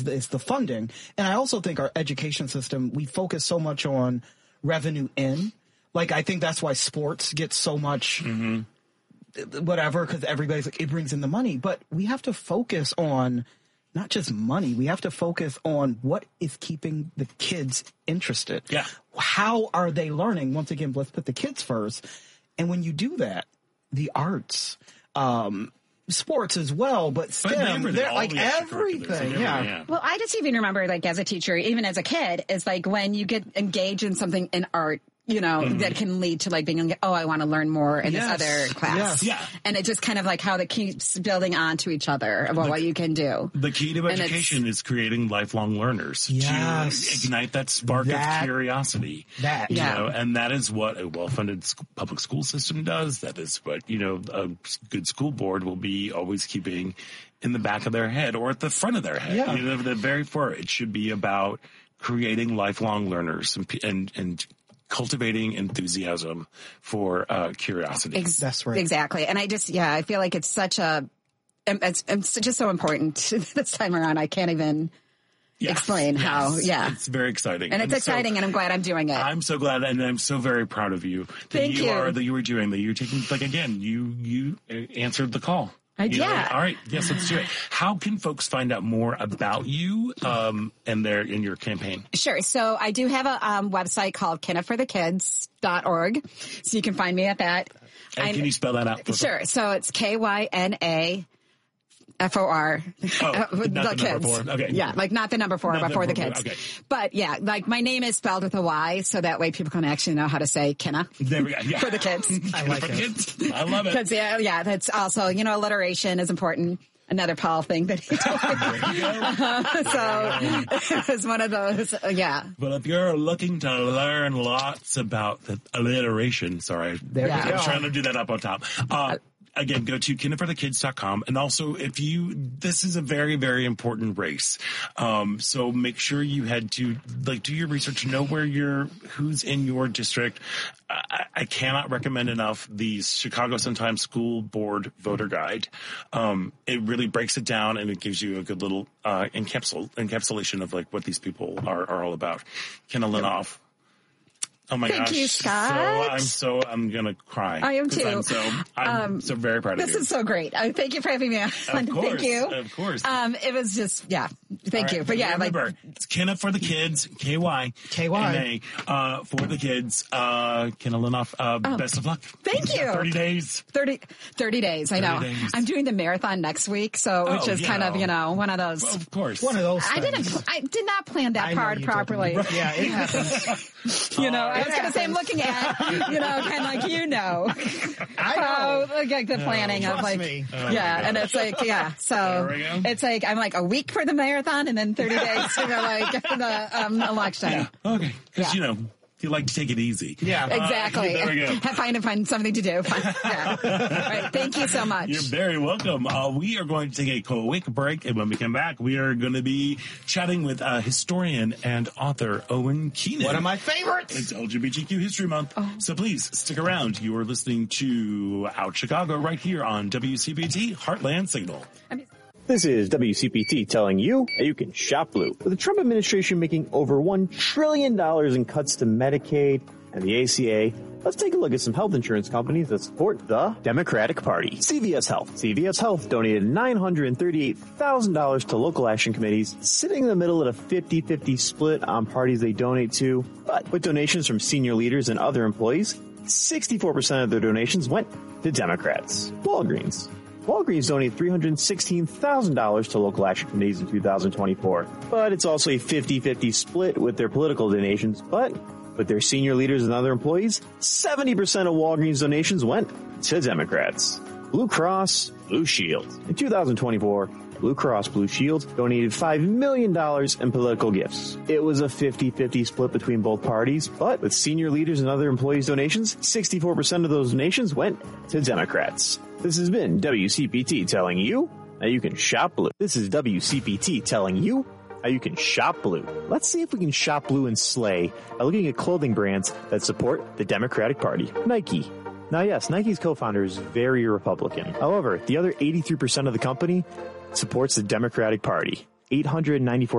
is the funding. And I also think our education system, we focus so much on revenue in. Like, I think that's why sports get so much whatever, because everybody's like, it brings in the money. But we have to focus on not just money. We have to focus on what is keeping the kids interested. Yeah. How are they learning? Once again, let's put the kids first. And when you do that, the arts, sports as well, but STEM, they're like everything. Yeah. Well, I just even remember, like, as a teacher, even as a kid, is like when you get engaged in something in art, you know, that can lead to like being, oh, I want to learn more in this other class. Yeah. And it's just kind of like how that keeps building onto each other about what you can do. The key to education is creating lifelong learners to ignite that spark of curiosity. You know, and that is what a well-funded public school system does. That is what, you know, a good school board will be always keeping in the back of their head or at the front of their head. Yeah. You know, the very far, it should be about creating lifelong learners and cultivating enthusiasm for curiosity. That's right. Exactly. And I just, I feel like it's such it's just so important this time around. I can't even explain how. It's very exciting. And it's exciting, and I'm glad I'm doing it. I'm so glad, and I'm so very proud of you. That you were doing that. You're taking, like, again, you answered the call. All right. Yes, let's do it. How can folks find out more about you and in your campaign? Sure. So I do have a website called kinaforthekids.org. So you can find me at that. And can you spell that out? Sure. So it's KYNAFOR. The kids. 4. Okay. Yeah, like not the number 4, but for the kids. Okay. But yeah, like my name is spelled with a Y, so that way people can actually know how to say Kina. There we go. Yeah. For the kids. I like it. Kids. I love it. Because that's also, you know, alliteration is important. Another Paul thing that he told me. So it was one of those, But if you're looking to learn lots about the alliteration, sorry, I was trying to do that up on top. Again, go to kinaforthekids.com. And also, this is a very, very important race. So make sure you head to, like, do your research, know who's in your district. I cannot recommend enough the Chicago Sun-Times School Board Voter Guide. It really breaks it down, and it gives you a good little encapsulation of, like, what these people are all about. Kina Linoff. Oh my gosh. Thank you, Scott. I'm going to cry. I am too. I'm so very proud of you. This is so great. Thank you for having me on. Of course. Thank you. Of course. It was just, thank you. But remember, it's Kina for the kids, KYNA, for the kids, Kina Linoff, best of luck. Thank you. 30 days. 30 days, I know. 30 days. I'm doing the marathon next week, which is kind of, one of those. Well, of course. One of those I did not plan that part properly. Yeah, it happens. I was going to say, I'm looking at, kind of like, I know. Like the planning of like, me. And it's like, so it's like, I'm like a week for the marathon and then 30 days for the election. Yeah. Okay. Because, you like to take it easy. Yeah, exactly. There we go. Find something to do. All right, thank you so much. You're very welcome. We are going to take a quick break, and when we come back, we are going to be chatting with historian and author Owen Keenan. One of my favorites. It's LGBTQ History Month, so please stick around. You are listening to Out Chicago right here on WCPT Heartland Signal. This is WCPT telling you that you can shop blue. With the Trump administration making over $1 trillion in cuts to Medicaid and the ACA, let's take a look at some health insurance companies that support the Democratic Party. CVS Health. CVS Health donated $938,000 to local action committees, sitting in the middle at a 50-50 split on parties they donate to. But with donations from senior leaders and other employees, 64% of their donations went to Democrats. Walgreens donated $316,000 to local action committees in 2024. But it's also a 50-50 split with their political donations. But with their senior leaders and other employees, 70% of Walgreens donations went to Democrats. Blue Cross Blue Shield. In 2024, Blue Cross Blue Shield donated $5 million in political gifts. It was a 50-50 split between both parties, but with senior leaders and other employees' donations, 64% of those donations went to Democrats. This has been WCPT telling you that you can shop blue. This is WCPT telling you how you can shop blue. Let's see if we can shop blue and slay by looking at clothing brands that support the Democratic Party. Nike. Now, yes, Nike's co-founder is very Republican. However, the other 83% of the company supports the Democratic Party. $894